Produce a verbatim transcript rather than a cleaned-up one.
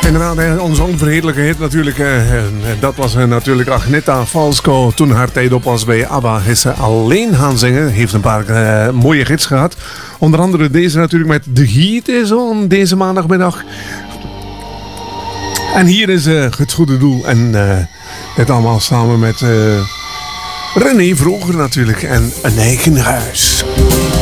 Inderdaad, onze onvergetelijke hit natuurlijk. Eh, en dat was eh, natuurlijk Agneta Falsko. Toen haar tijd op was bij ABBA is ze alleen gaan zingen. Heeft een paar eh, mooie hits gehad. Onder andere deze natuurlijk met De Heat is on deze maandagmiddag. En hier is uh, Het Goede Doel. En uh, dit allemaal samen met uh, René Vroger natuurlijk. En Een Eigen Huis.